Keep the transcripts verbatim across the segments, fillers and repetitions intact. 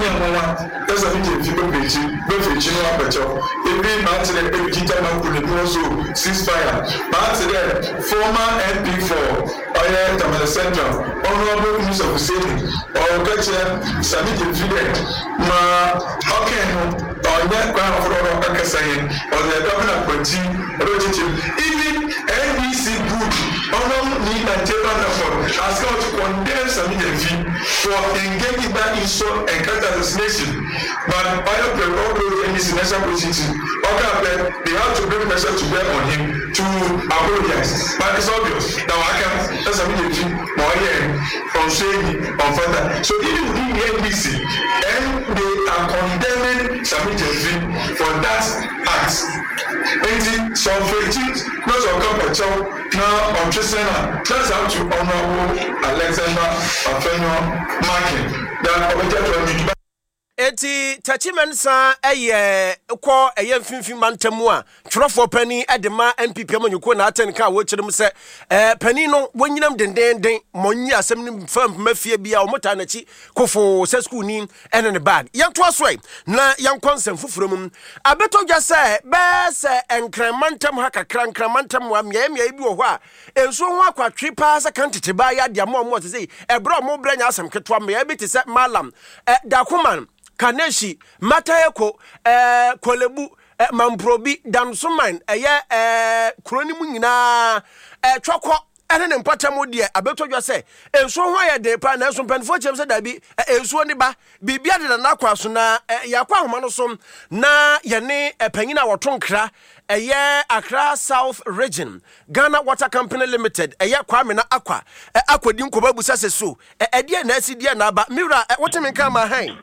Mani Mama, there's a video of people preaching, both in Chino Apacho, every mountain and every Kitama could also ceasefire. But today, former M P for Oya Tamale Central, Honorable Minister of Safety, or Gacha Samit Fide, Ma Hocken, or that ground for Akasayan, or the governor Poti, even N B C Group, Honor need and take on the phone, as God to condemn Samit for engaging that in so and character assassination. But by the proposal in this national position, they have to bring pressure to bear on him to apologize. But it's obvious that I can, that's a military, more from saying on further. So even within the N B C, and they are condemning Samit for that act. And so for it, not to come now on Trisena, that's how to Honorable Alexander Afenyo Markin. That object to Eti tachimensa eye ko eye mfimfim mantamu a twerofo pani edema M P P amanyuko na atenka wo kyerem se eh pani no wonyinam dendenden monyi asem nim fam mafie bia o mota na chi kofo se school ni ene ne bag yanto asoi na yankonsem fufurum abeto dwa se be se enkremantam ha kakra enkremantam wa mia mia bi wo ho a enso ho akwatwe pa se kan tete ba ya dia mo mo se sei ebro mo branya asem ketwa mia bi te se malam eh dakuman Kaneshi Matayeko eh Kolebu eh, Mamprobi Dansuman eye eh kroni mu nyina eh twakọ ene ne mpatamu de abeto dwa se enso ho ya de pa na enso mpanfo chem se dabi enso ni ba bibia de na kwaso na yakwa homa no so na ye ne panyina wotonkra eye Accra South Region Ghana Water Company Limited eye Kwame na akwa akwadi nkoba busa se so e de na asidie na ba mira wotemenka ma han.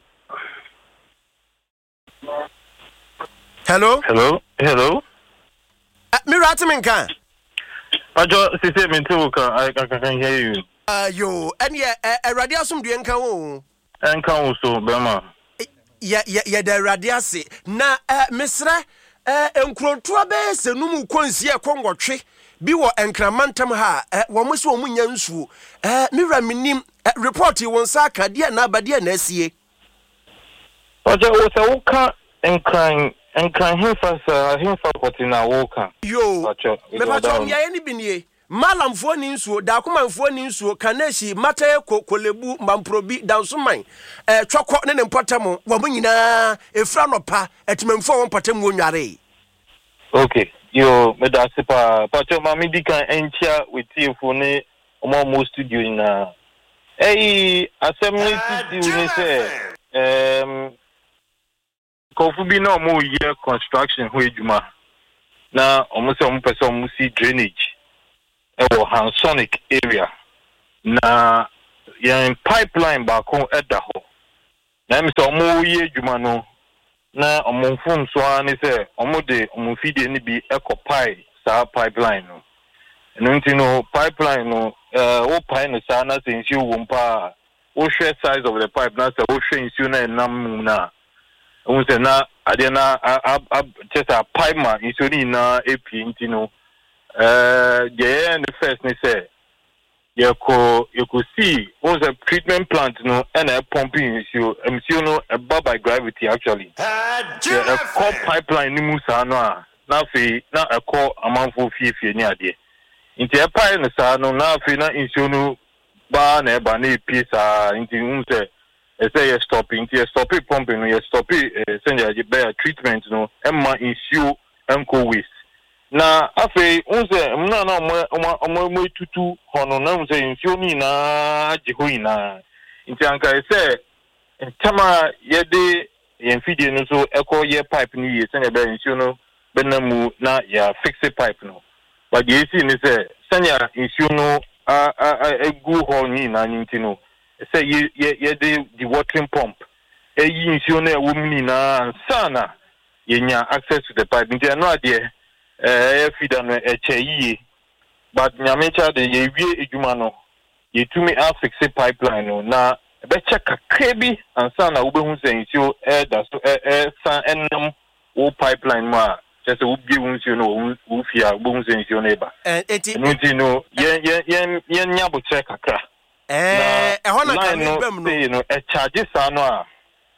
Hello? Hello? Hello? Uh, Miratiminka. I just say me too, I can hear you. Uh, yo, and yeah, a radiasum do encounter. And council, Bema. Yeah, yeah, yeah, the radiasi. Na, uh, Misra, uh, and Crontua Bass, and Numu Consia Congo tree, be what encramantum ha, uh, one was one yansu. Uh, Miraminim, uh, report you one saka, dear Naba, dear Nessie. But I was a walker and crying. And can him first, uh, him for what in a walker. Yo, me pacho mi ayeni binye. Malam fo ni nsuo, da kuma fo ni nsuo, Kaneshi Mataye Kolebu Mamprobi Dansuman. Eh twakọ ne ne mpotamo, wo mo nyina efra no pa, etimemfo wo mpotamo onware. Okay, yo me da sepa, pacho ma mi di kan enchia with you for ne omo mo studio na. Eh assembly studio ni say um Kofu bi na omo year construction ho ejuma na omo se omo pese omo see drainage e wo Hansonic area na yan pipeline ba ko eda ho na mi se omo ye ejuma no na omo fun so ani se omo de omo feed ni bi ecopai sa pipeline no no nti no pipeline no eh wo pai no sa na se nsi wo mpa wo share size of the pipe na se wo share nsi na nam na unse na adena just a pipe man isoni na epi ntino eh je the first ni say you ko you could see was a treatment plant no and a pumping issue mcu no above by gravity actually yeah, a core pipeline ni musa no na fe na a core amanfo fiefie ni ade nti e pipe no sa no na fe na issue no ba na e ba na epi sa nti unse I say you stopping, you stop it pumping, you stop it, send you better treatment, no, Emma issue, uncle waste. Now, I say, unse, no, no, my, my, my, tutu, hono, no, say, in Fioni na, Jihuina. In Tianka, I say, Tama, yede, yen feeding, so, echo ye pipe, ni, send a better, you know, Benamu, na, ya, fix a pipe, no. But the issue is, send ya, issue, no, a, a, a good hole, ni, na, nintino. Say ye ye ye the the watering pump. E yi nsuo na ewo mini na sana ye nya access to the pipe. Nti no ade eh feeder no e che yi. But nyamecha de ye wie edwuma no ye tumi a fix pipeline no na e be check kakra bi ansana wo be hu se nsuo e da so e e san enam wo pipeline ma just wo bi hu nsuo no wo fia wo hu se nsuo na eba. Enti no ye ye ye nya bo check kakra. Eh, eh, hona ka no, no, a charges are no.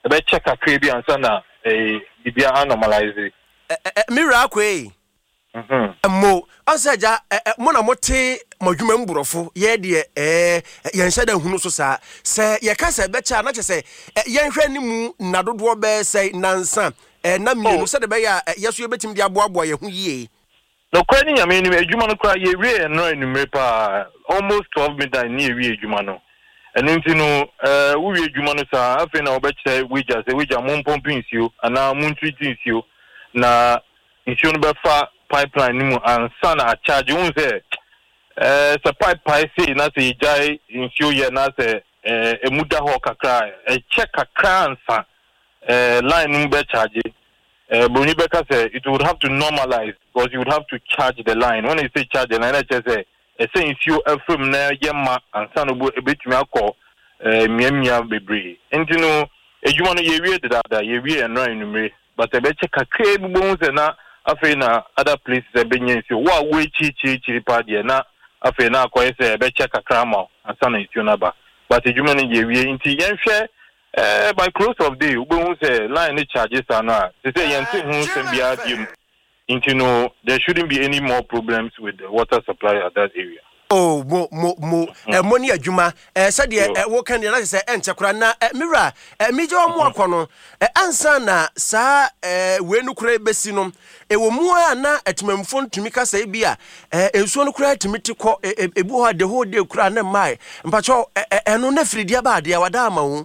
ebe check akra bi ansa na eh bibia anomalize mira akwe mhm mo ansaja mo na mote madwuma mburofo ye de eh yen hyada hunu so sa se ye ka se be cha na che se yen hwe ni mu na dodo be se nansa eh na mienu se de be ya yeso ye betim de aboabo ye hu yie no kwani nyame ni adwuma no kra ye wie no enumere pa almost twelve midnight ni wie adwuma no enu nti no eh wo wie adwuma no sa afi na obeche wija se wija mo pompi nsio ana mo ntwiti nsio na nsio no be fa pipeline ni mu ansa na charge won se eh se pipe pipe na se jai nsio ye na se eh emuda ho kakra e check kakra ansa eh line no be charge Uh, but it would have to normalize because you would have to charge the line. When you say charge the line, I just say, I say if you are from there, Yama and Sanobu a bit me call Miamia Bebri. And you know, you want to hear that, you hear and run me, but I bet check a crab bones and not a other places have been in you. What way chi chi chi party and not a fair now, quite say, I bet check a crammer and son is your number. But the human year into yen share. Uh, by close of day, we will say line charges are not. They say uh, into no, there shouldn't be any more problems with the water supply at that area. Oh, mo mo mo mm. money adwuma eh said eh wo kan na say enchekura na mira eh mijo mo akono eh ansa na sa eh we nu kura besi no e wo mu a na etimamfo ntumi kasa e bia eh ensuo no kura timiti ko ebu ho de ho de kura na mai mpacho eno na fridi aba de wada ama hu.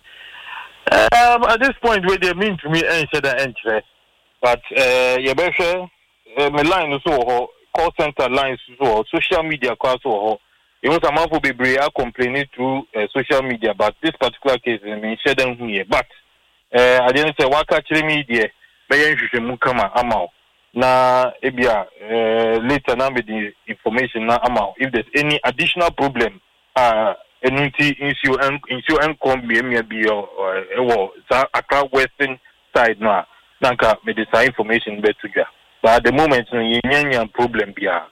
Um, at this point, where they mean to me, answer the interest, but uh, you better my line so call center lines so social media call so it was a man who be brave complaining through uh, social media, but this particular case I mean share them here. But uh, I didn't say what actually media, but you should move come out na ebia uh, later now with the information now amount if there's any additional problem uh Enunti issue and issue and come be maybe or Accra Western side now. Nanka me this information better to but at the moment no yenyan problem bia.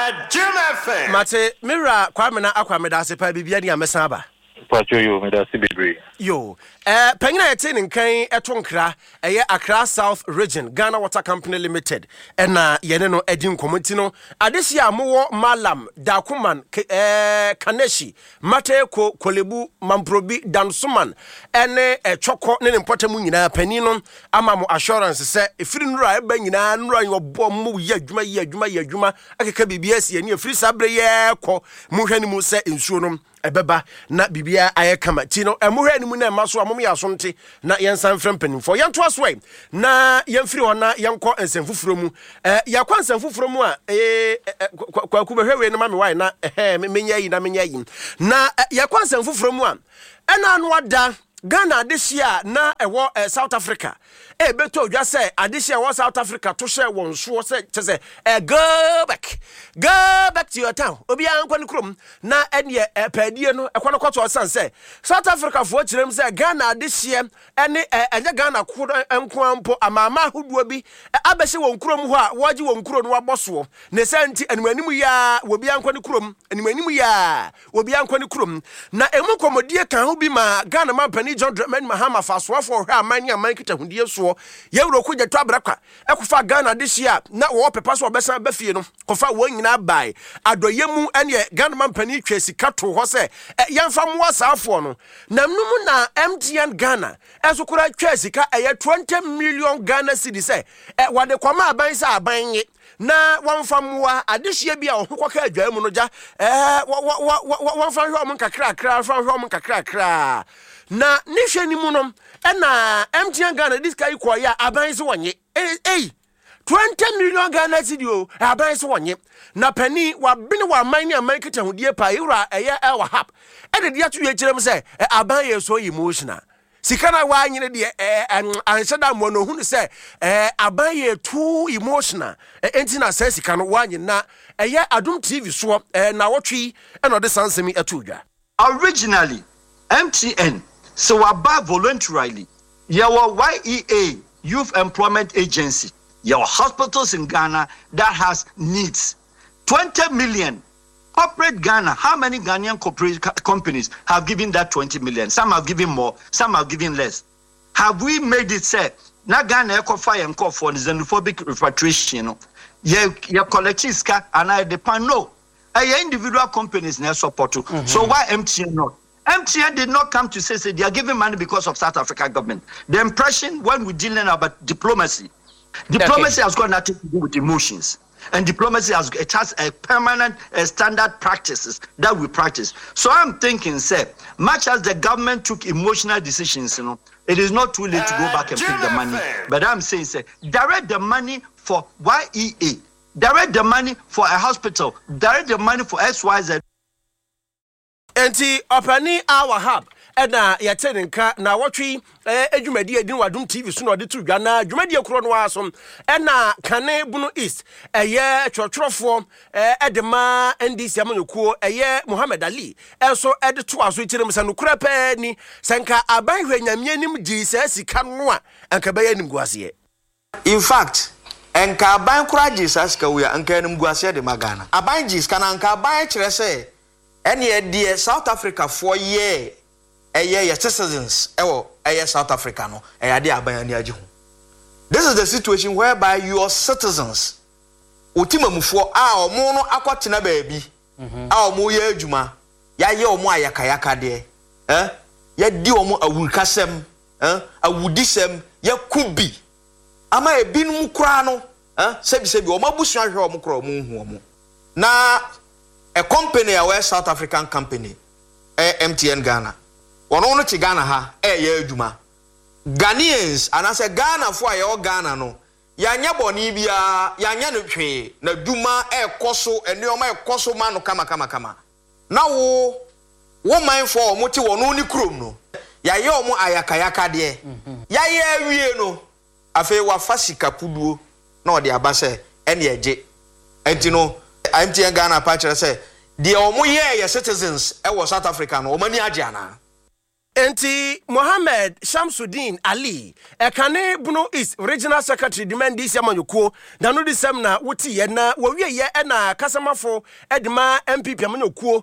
Mate mira kwame na akwa me da se pa bibia ni amesaba. Pacho yo me da se bebre. Yo eh panyina yete nkan etonkra eye Accra South Region Ghana Water Company Limited ena yene no edi nkomoti no adesia mowo Malam Dakuman eh Kaneshi Mateko Kolebu Mamprobi Dansuman ene echoko ne npotamu nyina pani no ama mo assurance se efiri nura eba nyina nura yobo mu ye adwuma ye adwuma ye adwuma akeka bibia sie ne efiri sabre ye ko mu hwani mu se ensuo no ebeba na bibia ayekama ti no emuhwe ni mu na maso amom ya sonte na yensan frempenim for yento aswe na yemfiri hona yenko ensemfufuro mu eh yakwa ensemfufuro mu a eh kwaku behwewe na mame wai na eh menya yi na menya yi na yakwa ensemfufuro mu a ena no ada Ghana adisia na ewo eh, South Africa e beto odwa say adisia wo South Africa to share won so say say eh go back go back to your town obi ankwa krom na ene eh, padie no ekwa no kwato san say South Africa fo kirem say Ghana adisia ene enye Ghana kuro enko ampo amama hoduo bi abehye won krom ho a woji won kuro no waboso ne santi enumanimu ya obi ankwa krom enumanimu ya obi ankwa krom na emu komodie kan ho bi ma Ghana man John Dramani Mahama faswa for her amani amankita hundie so ye wuro ko jeto abrakwa ekofa Ghana this year na wo pepa so obesa ba fie no kofa wo nyina bai adoyemu ene Ghana man pani twa sika to ho se yemfa mo asafo no namnum na M T N Ghana enso kura twa sika eye twenty million Ghana cedi se wade kwama aban se aban ye na wamfa moa adehye bia ho kwaka adwa mu no ja eh wamfa hwe om kakra kra fa hwe om kakra kra na nihwe ni mu no na M T N Ghana this guy ko ya aban se wonye eh twenty million Ghana cedi o aban se wonye na pani wa bene wa man ni aman kita hodie pa ewura eye e wa hap e de dia to ye kirem se aban ye so emotional sikana wa nyine de eh anhyeda mo no hunu se eh abaye too emotional enti na se sikano wa nyine na eye Adum T V so eh na wotwi e no de sansemi atudwa. Originally M T N so above voluntarily your Y E A Youth Employment Agency your hospitals in Ghana that has needs twenty million. Corporate Ghana, how many Ghanaian corporate companies have given that twenty million? Some have given more, some have given less. have we made it say na Ghana eco fire and call for the xenophobic repatriation? No, ye ye collectiska and I depend no. A individual companies na support. Mm-hmm. So why M T N not? M T N did not come to say, say they are giving money because of South Africa government. The impression when we're dealing about diplomacy, diplomacy okay. has got nothing to do with emotions. And diplomacy has it has a permanent uh, standard practices that we practice. So I'm thinking, say, much as the government took emotional decisions, you know, it is not too late to go back and pick the money. But I'm saying, say, direct the money for Y E A, direct the money for a hospital, direct the money for X Y Z. Enti opani our hub ena yete nka na wotwe adwumadi edin wadum T V so na ode to dwa na adwumadi akro no asom ena kane bunu east eye twotworofo edema N D C amanyekuo eye Muhammad Ali enso ede to aso kirem sa no kura pa ni sanka aban hwanyame nim gi sa sika no a anka baye nim guase. In fact enka aban kura gi sa sika we anka nim guase de magana aban gi sika na anka aban kire se ene de South Africa for year eye your citizens ewo eye South Africa no eye de aban ani agi ho. This is the situation whereby your citizens otimamufo a omo no akotena baabi a omo ye adwuma ya ye omo ayakayaka de eh ya di omo awurkasem eh awudisem ya kubi ama ebinum kura no eh sebi sebi omo abusu ahwe omo kura omo hu omo na a company a South African company eh, M T N Ghana wono no chi Ghana ha eh ye adwuma Ghanaians and as a Ghana for your Ghana no ya nya boni bia ya nya no hwe na duma e koso ene o ma e koso ma no kama kama kama na wo wo man for mo ti wono ni krom no ya ye o mo ayakayaka de ya ye awie no afi wa fasika puduo na o de abase ene eje enti no M T N Ghana pa chere say the omo ye ye citizens e wo South Africa no o mani age ana. Enti Mohammed Shamsuddin Ali ekane Bunu East Regional Secretary demand this amanyekuo na no disem na woti ye na wawie ye na kasamafo edima M P P amanyekuo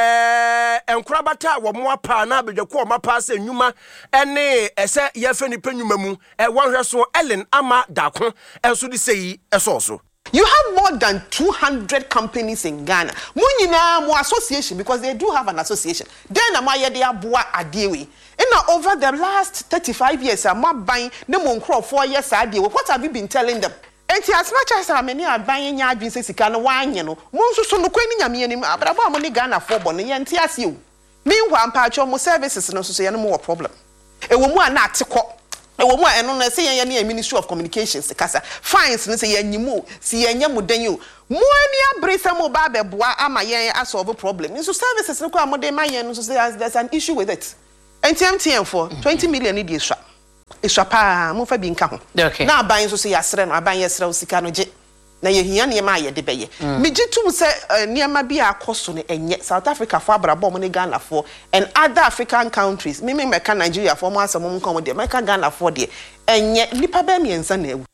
eh enkurabata wo mo apa na abedweko ma pa se nnwuma ene ese ye fe nipa nnwuma mu e wonhwe so Ellen Ama Dako enso di sei esoso. You have more than two hundred companies in Ghana. Munyina mo association because they do have an association. Then am I there boa adewe. And over the last thirty-five years, I'm not buying no more four years adewe. What have you been telling them? And as much as how many are buying your business, you can wine, you know. Monso so no queen yami any but about money Ghana for bonny and tears you. Meanwhile, patch almost services no so say no more problem. A woman not to call. E wo mu a eno na say yen ye Ministry of Communications kasa fines no say yen nyimu si yen nyam dan you mo ani abresa mo ba beboa ama yen asolve problem so services no kwa mo dey ma yen no so say there's an issue with it and M T N for twenty million e dey extra extra pa mo fa bi nka ho na aban so say yasre no aban yasre o sika no je na ye hia ne ma ye de beye me gitum say niema bi akoso ne enye South Africa for abrabo mo ne Ghana for and other African countries me me meka Nigeria for mo asem mo nkom de meka Ghana for de enye nipa ba miensa na ewu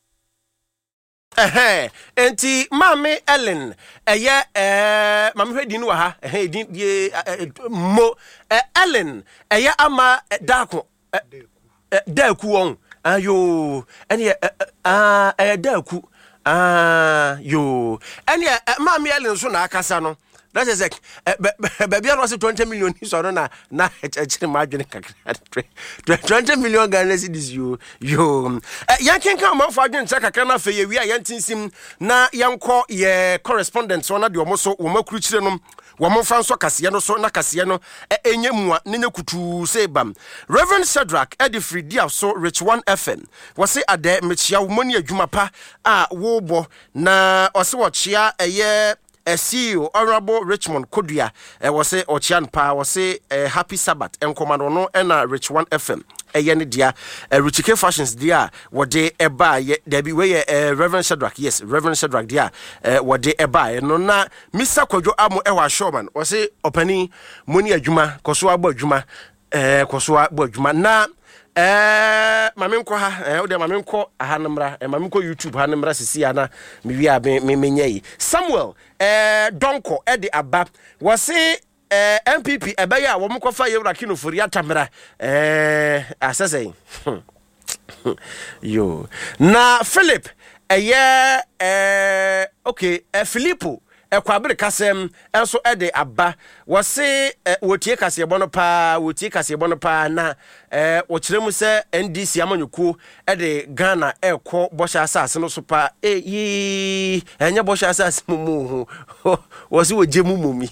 eh enti mame Ellen eye eh mame hwedi no ha eh din mo Ellen eye Ama Dako Daku won ayo ene ah eh Daku ah yo any mama Ellen so na akasa no that is like baby I was twenty million so no na na echiri ma adwene kakra twenty million Ghana cedis yo yo yan ken kan ma fa adwene kakra na fe ye wi a yan tinsim na yanko ye correspondent so na de omo so wo makuru kire no wo mo fa so kase no so na kase no enye mua ne ne kutu se bam Reverend Shadrack Edifree dia so Rich one F M wo se ade mechia wo mani adwuma pa a wo bo na o se wo chia eye a C E O Honorable Richmond Kodua eh was say Ochian pa was say happy Sabbath and commando no na Rich one F M eh ne dia Richike Fashions dia what dey e ba ye there be we Reverend Shadrack yes Reverend Shadrack dia eh what dey e ba no na Mister Kwadwo Amo e wa showman was say opani moni adwuma koso abo adwuma eh koso abo adwuma na eh mamenko ha eh o de mamenko aha namra eh mamenko YouTube ha namra sisi ana me wi a me menyai Samuel eh donko e de aba wose eh M P P ebeya wo mkofa yewra kinofori atamra eh asese Yo. Na Philip, eh eh okay, eh Filippo ekwabere kasem enso ede aba wose wotie kase bono pa wotie kase bono pa na eh wo kiremu se N D C amanyuku ede Ghana ekọ bosha asase no so pa eh yi enye bosha asase mumu wose wogemu mumi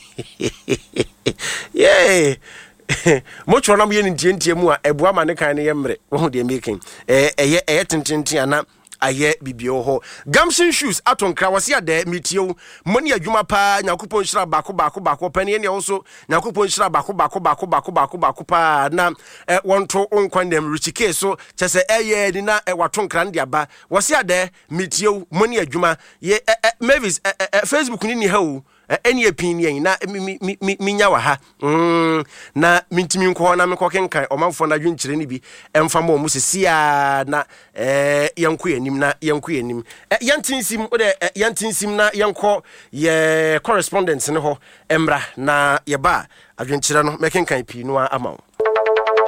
yeah mo choro na mo yeni ntie mu a ebua ma ne kan ne yemre wo de making eh eye eye tintintin ana aye bibio ho Gamson shoes atonkra wase ade mitio moni adwuma pa nyakopon hira bako bako bako pani ne also nyakopon hira bako bako bako bako bako bako pa na eh, wonto onkwandem richike so chese eye ni na eh, watonkra ndi aba wase ade mitio moni adwuma ye eh, eh, Mavis eh, eh, Facebook ni ni ha o any opinion na minya wa ha mm na mintimi nko na mekọ kenkan omanfo na dwunkyere ni bi emfa ma omu sesia na eh yanko yanim na yanko yanim yantinsim o de yantinsim na yanko ye correspondence ne ho emra na ye ba adwunkyere no mekenkan pi no ama